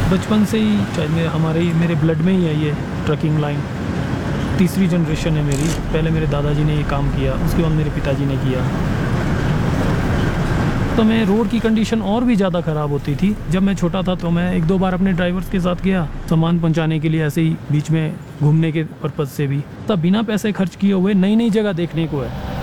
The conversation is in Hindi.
बचपन से ही शायद मेरे ब्लड में ही है ये ट्रकिंग लाइन। तीसरी जनरेशन है मेरी। पहले मेरे दादाजी ने ये काम किया, उसके बाद मेरे पिताजी ने किया। तो मैं रोड की कंडीशन और भी ज़्यादा ख़राब होती थी। जब मैं छोटा था तो मैं 1-2 बार अपने ड्राइवर्स के साथ गया सामान पहुंचाने के लिए, ऐसे ही बीच में घूमने के पर्पज़ से भी। तब बिना पैसे खर्च किए हुए नई नई जगह देखने को है।